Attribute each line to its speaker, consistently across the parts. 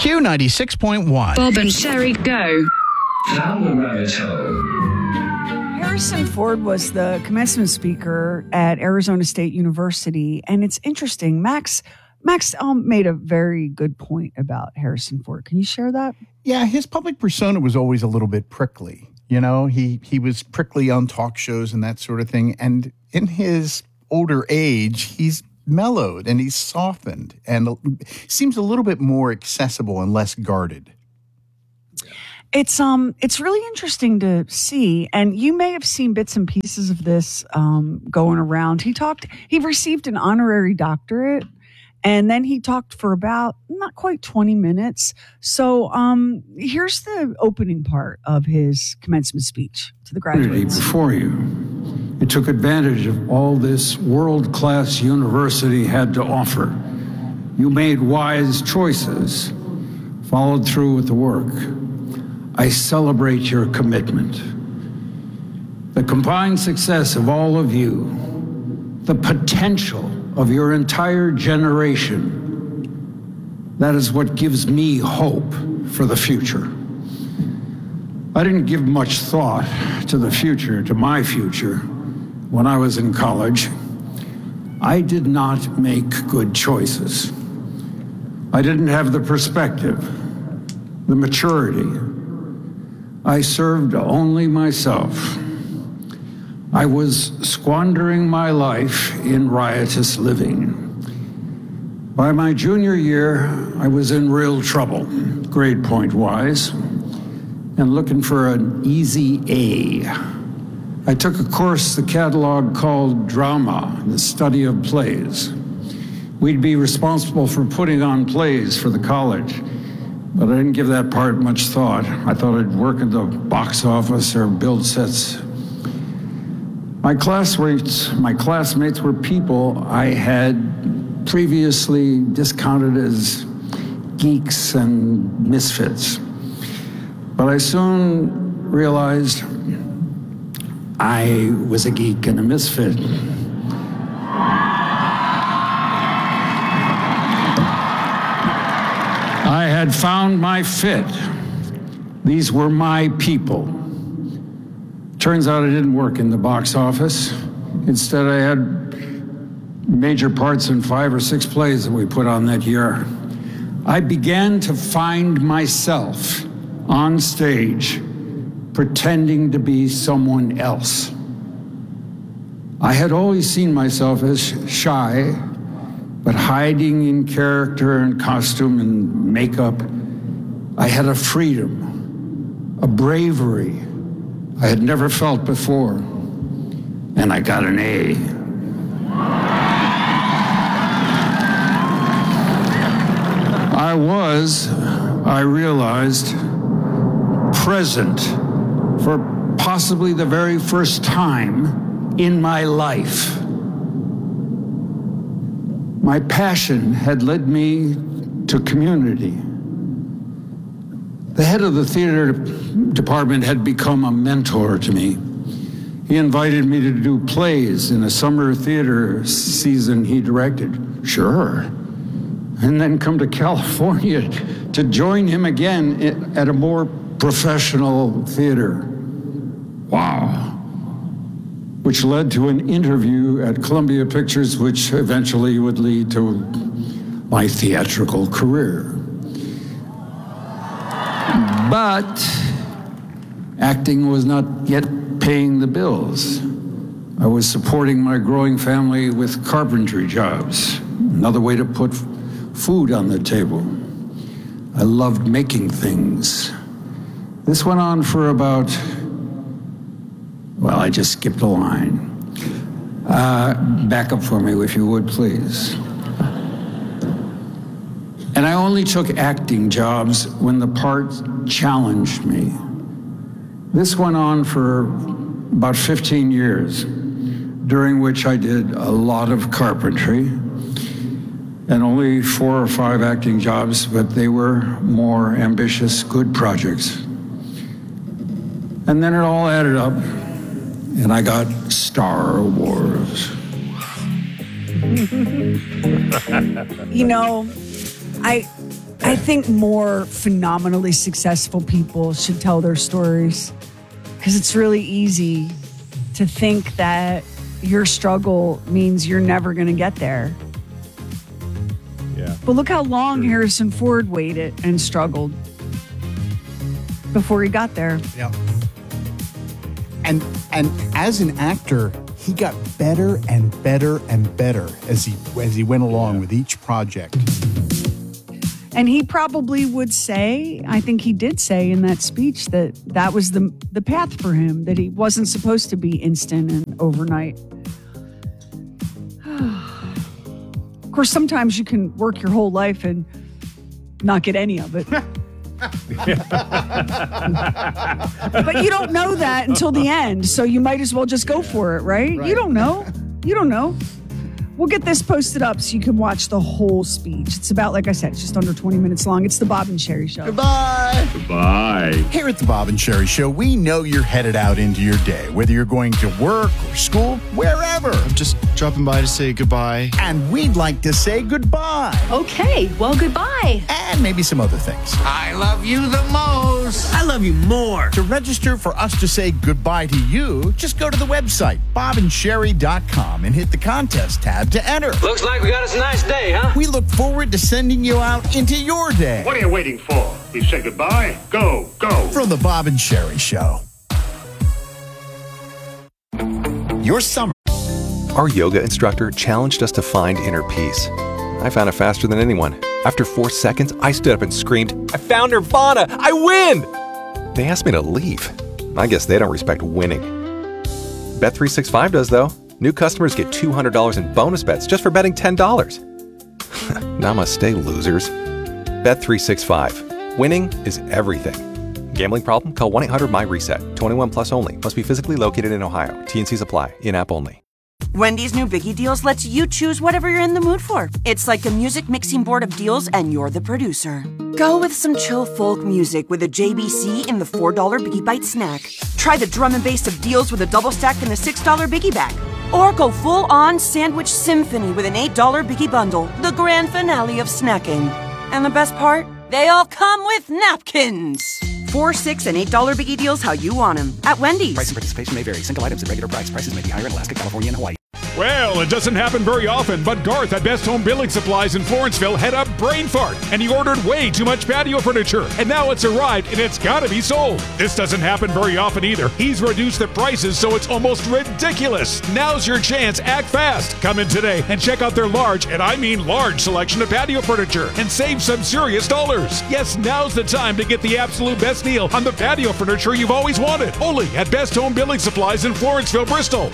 Speaker 1: Q96.1.
Speaker 2: Bob and Sherry go.
Speaker 3: Down the rabbit hole.
Speaker 4: Harrison Ford was the commencement speaker at Arizona State University, and it's interesting. Max made a very good point about Harrison Ford. Can you share that?
Speaker 5: Yeah, his public persona was always a little bit prickly. You know, he was prickly on talk shows and that sort of thing. And in his older age, he's mellowed and he's softened and seems a little bit more accessible and less guarded.
Speaker 4: It's really interesting to see, and you may have seen bits and pieces of this going around. He received an honorary doctorate, and then he talked for about not quite 20 minutes. So here's the opening part of his commencement speech to the graduates.
Speaker 6: Before you, it took advantage of all this world-class university had to offer. You made wise choices, followed through with the work. I celebrate your commitment. The combined success of all of you, the potential of your entire generation, that is what gives me hope for the future. I didn't give much thought to the future, to my future, when I was in college. I did not make good choices. I didn't have the perspective, the maturity. I served only myself. I was squandering my life in riotous living. By my junior year, I was in real trouble, grade point wise, and looking for an easy A. I took a course, the catalog called Drama, the study of plays. We'd be responsible for putting on plays for the college. But I didn't give that part much thought. I thought I'd work at the box office or build sets. My classmates were people I had previously discounted as geeks and misfits. But I soon realized I was a geek and a misfit. I had found my fit. These were my people. Turns out I didn't work in the box office. Instead, I had major parts in 5 or 6 plays that we put on that year. I began to find myself on stage pretending to be someone else. I had always seen myself as shy, but hiding in character and costume and makeup. I had a freedom, a bravery I had never felt before. And I got an A. I realized, present for possibly the very first time in my life. My passion had led me to community. The head of the theater department had become a mentor to me. He invited me to do plays in a summer theater season he directed. Sure. And then come to California to join him again at a more professional theater. Wow. Which led to an interview at Columbia Pictures, which eventually would lead to my theatrical career. But acting was not yet paying the bills. I was supporting my growing family with carpentry jobs, another way to put food on the table. I loved making things. This went on for about, well, I just skipped a line. Back up for me, if you would, please. And I only took acting jobs when the part challenged me. This went on for about 15 years, during which I did a lot of carpentry and only 4 or 5 acting jobs, but they were more ambitious, good projects. And then it all added up, and I got Star Wars.
Speaker 4: You know, I think more phenomenally successful people should tell their stories, because it's really easy to think that your struggle means you're never going to get there.
Speaker 1: Yeah.
Speaker 4: But look how long Harrison Ford waited and struggled before he got there.
Speaker 5: Yeah. And as an actor, he got better and better and better as he went along with each project.
Speaker 4: And he probably would say, I think he did say in that speech, that was the path for him, that he wasn't supposed to be instant and overnight. Of course, sometimes you can work your whole life and not get any of it. But you don't know that until the end, so you might as well just go for it, right? You don't know. You don't know. We'll get this posted up so you can watch the whole speech. It's about, like I said, it's just under 20 minutes long. It's the Bob and Sherry Show.
Speaker 5: Goodbye.
Speaker 1: Goodbye.
Speaker 5: Here at the Bob and Sherry Show, we know you're headed out into your day, whether you're going to work or school, wherever.
Speaker 2: I'm just dropping by to say goodbye.
Speaker 5: And we'd like to say goodbye.
Speaker 7: Okay, well, goodbye.
Speaker 5: And maybe some other things.
Speaker 8: I love you the most.
Speaker 9: I love you more.
Speaker 5: To register for us to say goodbye to you, just go to the website, bobandsherry.com, and hit the contest tab to enter.
Speaker 9: Looks like we got us a nice day, huh?
Speaker 5: We look forward to sending you out into your day.
Speaker 10: What are you waiting for? We say goodbye. Go, go.
Speaker 5: From the Bob and Sherry Show.
Speaker 11: Your summer. Our yoga instructor challenged us to find inner peace. I found it faster than anyone. After 4 seconds, I stood up and screamed, "I found Nirvana! I win!" They asked me to leave. I guess they don't respect winning. Bet365 does, though. New customers get $200 in bonus bets just for betting $10. Namaste, losers. Bet365. Winning is everything. Gambling problem? Call 1-800-MY-RESET. 21 plus only. Must be physically located in Ohio. T&Cs apply. In-app only.
Speaker 12: Wendy's new Biggie Deals lets you choose whatever you're in the mood for. It's like a music mixing board of deals, and you're the producer. Go with some chill folk music with a JBC in the $4 Biggie Bite snack. Try the drum and bass of deals with a double stack in the $6 Biggie Bag. Or go full-on sandwich symphony with an $8 Biggie Bundle, the grand finale of snacking. And the best part? They all come with napkins. $4, $6, and $8 Biggie Deals how you want them at Wendy's.
Speaker 13: Price and participation may vary. Single items at regular price. Prices may be higher in Alaska, California, and Hawaii.
Speaker 1: Well, it doesn't happen very often, but Garth at Best Home Building Supplies in Florenceville had a brain fart, and he ordered way too much patio furniture, and now it's arrived, and it's gotta be sold. This doesn't happen very often either. He's reduced the prices so it's almost ridiculous. Now's your chance. Act fast. Come in today and check out their large, and I mean large, selection of patio furniture and save some serious dollars. Yes, now's the time to get the absolute best deal on the patio furniture you've always wanted. Only at Best Home Building Supplies in Florenceville, Bristol.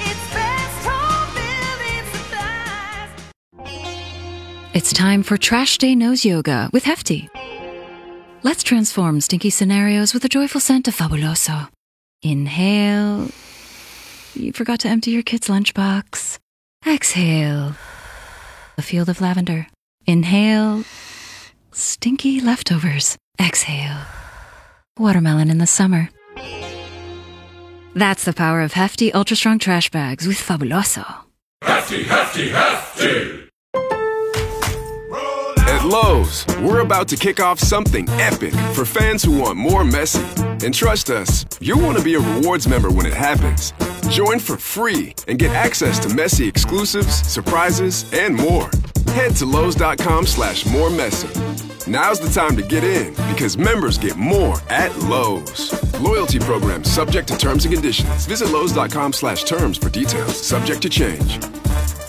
Speaker 14: It's time for Trash Day Nose Yoga with Hefty. Let's transform stinky scenarios with the joyful scent of Fabuloso. Inhale. You forgot to empty your kid's lunchbox. Exhale. A field of lavender. Inhale. Stinky leftovers. Exhale. Watermelon in the summer. That's the power of Hefty Ultra Strong Trash Bags with Fabuloso.
Speaker 15: Hefty, Hefty, Hefty!
Speaker 16: At Lowe's, we're about to kick off something epic for fans who want more messy. And trust us, you'll want to be a rewards member when it happens. Join for free and get access to messy exclusives, surprises, and more. Head to Lowe's.com/more messy. Now's the time to get in because members get more at Lowe's. Loyalty program subject to terms and conditions. Visit Lowe's.com/terms for details. Subject to change.